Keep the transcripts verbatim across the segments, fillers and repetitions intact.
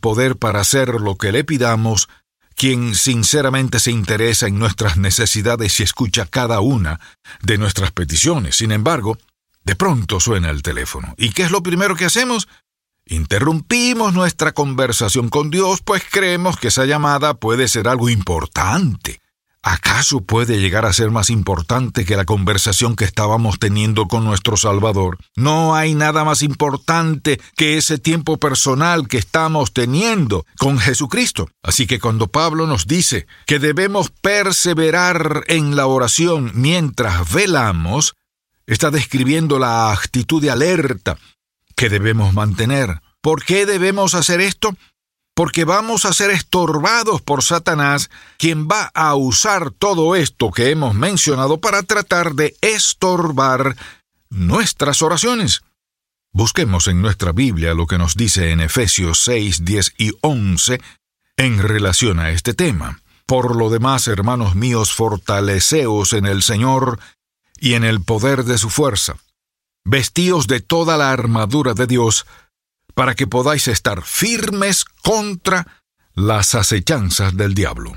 poder para hacer lo que le pidamos, quien sinceramente se interesa en nuestras necesidades y escucha cada una de nuestras peticiones. Sin embargo, de pronto suena el teléfono. ¿Y qué es lo primero que hacemos? Interrumpimos nuestra conversación con Dios, pues creemos que esa llamada puede ser algo importante. ¿Acaso puede llegar a ser más importante que la conversación que estábamos teniendo con nuestro Salvador? No hay nada más importante que ese tiempo personal que estamos teniendo con Jesucristo. Así que cuando Pablo nos dice que debemos perseverar en la oración mientras velamos, está describiendo la actitud de alerta que debemos mantener. ¿Por qué debemos hacer esto? Porque vamos a ser estorbados por Satanás, quien va a usar todo esto que hemos mencionado para tratar de estorbar nuestras oraciones. Busquemos en nuestra Biblia lo que nos dice en Efesios seis, diez y once en relación a este tema. Por lo demás, hermanos míos, fortaleceos en el Señor y en el poder de su fuerza. Vestíos de toda la armadura de Dios, para que podáis estar firmes contra las acechanzas del diablo.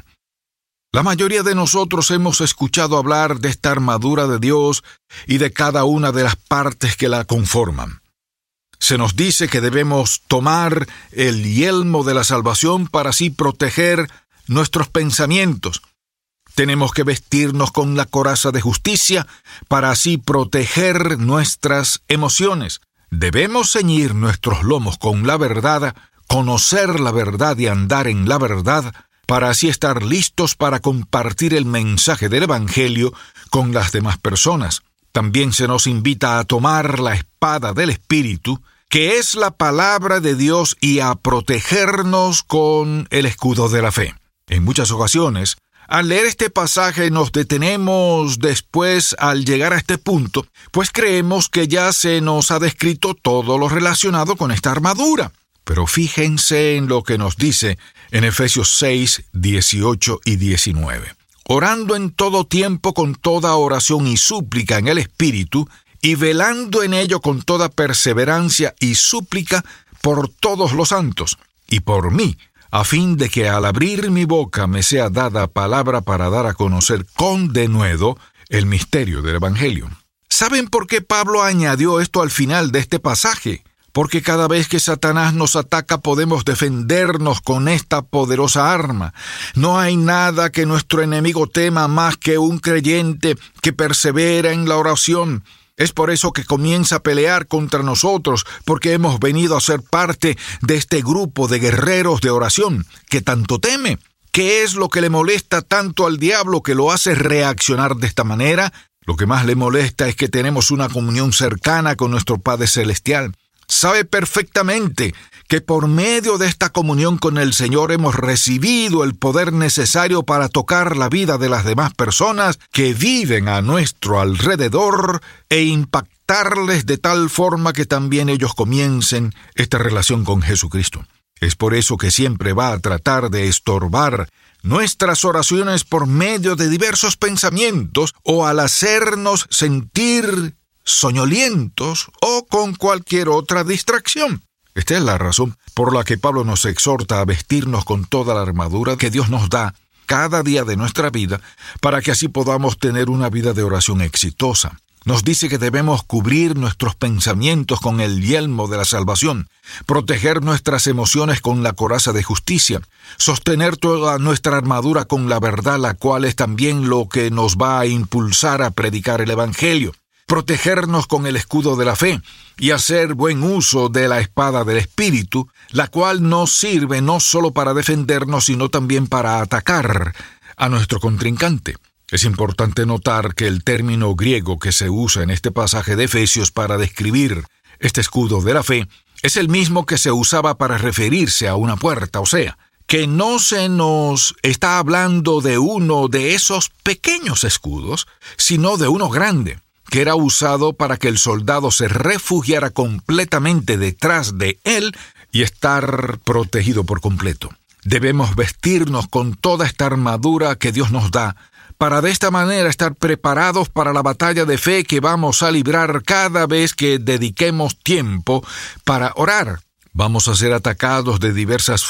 La mayoría de nosotros hemos escuchado hablar de esta armadura de Dios y de cada una de las partes que la conforman. Se nos dice que debemos tomar el yelmo de la salvación para así proteger nuestros pensamientos. Tenemos que vestirnos con la coraza de justicia para así proteger nuestras emociones. Debemos ceñir nuestros lomos con la verdad, conocer la verdad y andar en la verdad, para así estar listos para compartir el mensaje del Evangelio con las demás personas. También se nos invita a tomar la espada del Espíritu, que es la palabra de Dios, y a protegernos con el escudo de la fe. En muchas ocasiones, al leer este pasaje nos detenemos después al llegar a este punto, pues creemos que ya se nos ha descrito todo lo relacionado con esta armadura. Pero fíjense en lo que nos dice en Efesios seis, dieciocho y diecinueve. Orando en todo tiempo con toda oración y súplica en el Espíritu, y velando en ello con toda perseverancia y súplica por todos los santos, y por mí, a fin de que al abrir mi boca me sea dada palabra para dar a conocer con denuedo el misterio del Evangelio. ¿Saben por qué Pablo añadió esto al final de este pasaje? Porque cada vez que Satanás nos ataca podemos defendernos con esta poderosa arma. No hay nada que nuestro enemigo tema más que un creyente que persevera en la oración. Es por eso que comienza a pelear contra nosotros, porque hemos venido a ser parte de este grupo de guerreros de oración que tanto teme. ¿Qué es lo que le molesta tanto al diablo que lo hace reaccionar de esta manera? Lo que más le molesta es que tenemos una comunión cercana con nuestro Padre Celestial. Sabe perfectamente que por medio de esta comunión con el Señor hemos recibido el poder necesario para tocar la vida de las demás personas que viven a nuestro alrededor e impactarles de tal forma que también ellos comiencen esta relación con Jesucristo. Es por eso que siempre va a tratar de estorbar nuestras oraciones por medio de diversos pensamientos o al hacernos sentir soñolientos o con cualquier otra distracción. Esta es la razón por la que Pablo nos exhorta a vestirnos con toda la armadura que Dios nos da cada día de nuestra vida para que así podamos tener una vida de oración exitosa. Nos dice que debemos cubrir nuestros pensamientos con el yelmo de la salvación, proteger nuestras emociones con la coraza de justicia, sostener toda nuestra armadura con la verdad, la cual es también lo que nos va a impulsar a predicar el Evangelio, protegernos con el escudo de la fe y hacer buen uso de la espada del Espíritu, la cual nos sirve no solo para defendernos, sino también para atacar a nuestro contrincante. Es importante notar que el término griego que se usa en este pasaje de Efesios para describir este escudo de la fe es el mismo que se usaba para referirse a una puerta, o sea, que no se nos está hablando de uno de esos pequeños escudos, sino de uno grande, que era usado para que el soldado se refugiara completamente detrás de él y estar protegido por completo. Debemos vestirnos con toda esta armadura que Dios nos da, para de esta manera estar preparados para la batalla de fe que vamos a librar cada vez que dediquemos tiempo para orar. Vamos a ser atacados de diversas